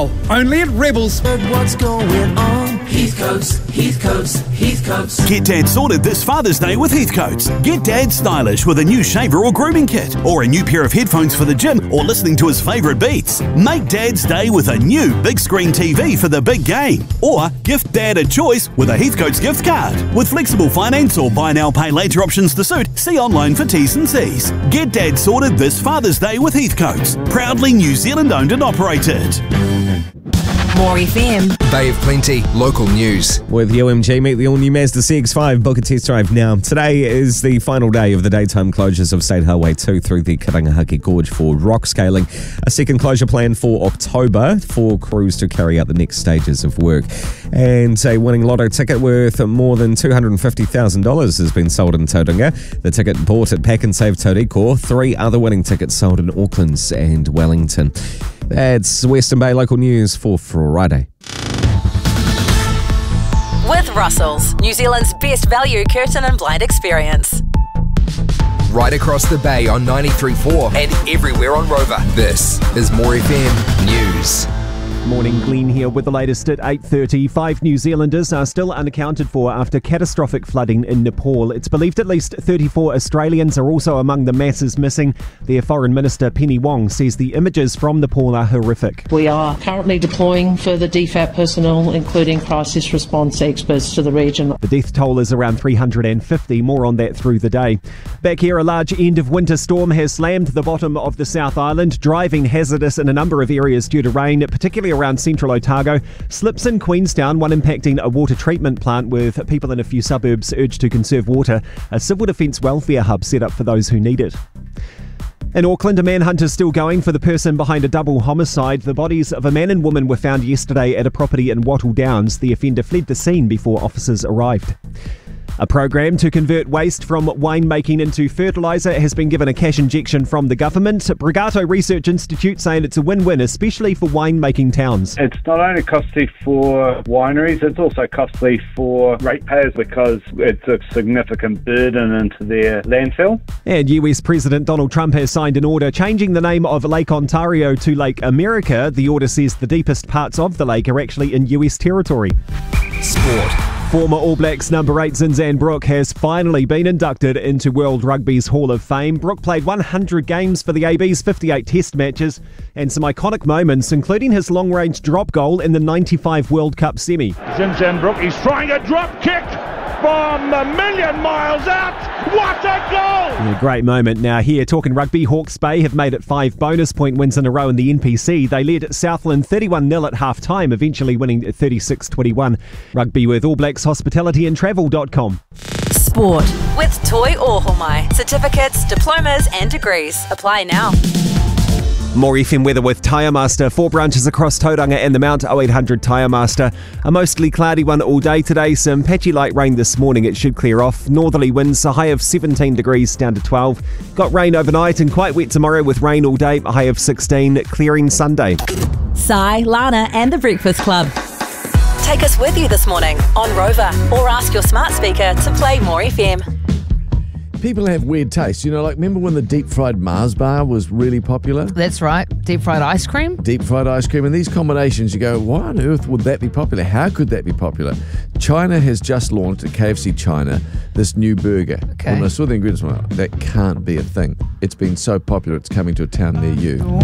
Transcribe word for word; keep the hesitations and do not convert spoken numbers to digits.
now, only at Rebels. What's going on? Heathcoats, Heathcoats, Heathcoats. Get Dad sorted this Father's Day with Heathcoats. Get Dad stylish with a new shaver or grooming kit, or a new pair of headphones for the gym, or listening to his favourite beats. Make Dad's day with a new big screen T V for the big game, or gift Dad a choice with a Heathcoats gift card. With flexible finance or buy now pay later options to suit, see online for T's and C's. Get Dad sorted this Father's Day with Heathcoats. Proudly New Zealand owned and operated. More F M. Bay of Plenty, local news. With U M G, meet the all-new Mazda C X five. Book a test drive now. Today is the final day of the daytime closures of State Highway two through the Karangahake Gorge for rock scaling. A second closure planned for October for crews to carry out the next stages of work. And a winning lotto ticket worth more than two hundred fifty thousand dollars has been sold in Tauranga. The ticket bought at Pack and Save Tauriko. Three other winning tickets sold in Auckland and Wellington. That's Western Bay local news for Friday. With Russell's, New Zealand's best value curtain and blind experience. Right across the bay on ninety-three point four and everywhere on Rover. This is More F M News. Morning, Glenn here with the latest at eight thirty. Five New Zealanders are still unaccounted for after catastrophic flooding in Nepal. It's believed at least thirty-four Australians are also among the masses missing. Their Foreign Minister Penny Wong says the images from Nepal are horrific. We are currently deploying further D FAT personnel, including crisis response experts, to the region. The death toll is around three hundred fifty, more on that through the day. Back here, a large end-of-winter storm has slammed the bottom of the South Island, driving hazardous in a number of areas due to rain, particularly around central Otago. Slips in Queenstown, one impacting a water treatment plant with people in a few suburbs urged to conserve water. A civil defence welfare hub set up for those who need it. In Auckland, a manhunt is still going for the person behind a double homicide. The bodies of a man and woman were found yesterday at a property in Wattle Downs. The offender fled the scene before officers arrived. A program to convert waste from winemaking into fertiliser has been given a cash injection from the government. Brigato Research Institute saying it's a win-win, especially for winemaking towns. It's not only costly for wineries, it's also costly for ratepayers because it's a significant burden into their landfill. And U S President Donald Trump has signed an order changing the name of Lake Ontario to Lake America. The order says the deepest parts of the lake are actually in U S territory. Sport. Former All Blacks number eight Zinzan Brooke has finally been inducted into World Rugby's Hall of Fame. Brooke played one hundred games for the A B's fifty-eight test matches and some iconic moments, including his long-range drop goal in the ninety-five World Cup semi. Zinzan Brooke, he's trying a drop kick from a million miles out. What a goal! Yeah, great moment. Now here, talking rugby, Hawke's Bay have made it five bonus point wins in a row in the N P C. They led Southland thirty-one nil at half-time, eventually winning thirty-six twenty-one. Rugby with All Blacks Hospitality and Travel dot com. Sport with Toi Ohomai. Certificates, diplomas and degrees. Apply now. More F M weather with Tyre Master. Four branches across Tauranga and the Mount. oh eight hundred Tyre Master. A mostly cloudy one all day today. Some patchy light rain this morning. It should clear off. Northerly winds, a high of seventeen degrees down to twelve. Got rain overnight and quite wet tomorrow with rain all day. A high of sixteen. Clearing Sunday. Sai, Lana and the Breakfast Club. Take us with you this morning on Rover or ask your smart speaker to play More F M. People have weird tastes. You know, like remember when the deep fried Mars bar was really popular? That's right. Deep fried ice cream? Deep fried ice cream. And these combinations, you go, why on earth would that be popular? How could that be popular? China has just launched at K F C China this new burger. Okay. When I saw the ingredients, I'm like, that can't be a thing. It's been so popular, it's coming to a town near you.